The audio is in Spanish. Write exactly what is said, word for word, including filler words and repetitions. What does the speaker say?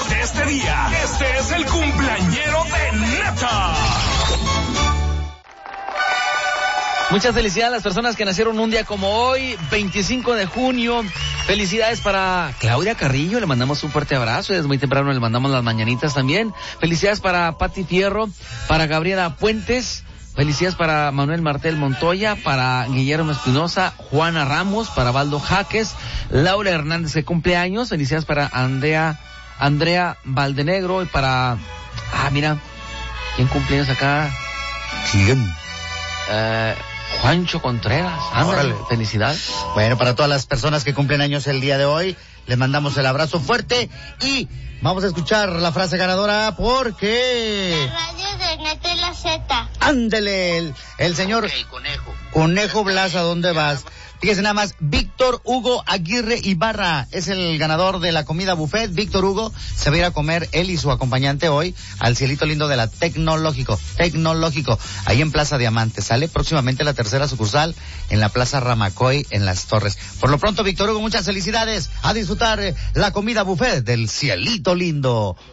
ganador de este día. Este es el cumpleañero de Neta. Muchas felicidades a las personas que nacieron un día como hoy, veinticinco de junio. Felicidades para Claudia Carrillo, le mandamos un fuerte abrazo. Desde muy temprano le mandamos las mañanitas también. Felicidades para Pati Fierro, para Gabriela Puentes. Felicidades para Manuel Martel Montoya, para Guillermo Espinosa, Juana Ramos, para Baldo Jaques, Laura Hernández que cumple años. Felicidades para Andrea, Andrea Valdenegro y para... Ah, mira, ¿quién cumple años acá? ¿Quién? Eh... Juancho Contreras, ándale, felicidades. Bueno, para todas las personas que cumplen años el día de hoy, les mandamos el abrazo fuerte y vamos a escuchar la frase ganadora porque... La radio de Neta y la Z. Ándele, el, el señor... Okay, Conejo. Conejo Blas, ¿a dónde vas? Fíjese nada más, Víctor Hugo Aguirre Ibarra es el ganador de la comida buffet. Víctor Hugo se va a ir a comer, él y su acompañante hoy, al cielito lindo de la Tecnológico, Tecnológico, ahí en Plaza Diamante. Sale próximamente la tercera sucursal en la Plaza Ramacoy, en Las Torres. Por lo pronto, Víctor Hugo, muchas felicidades, a disfrutar la comida buffet del cielito lindo.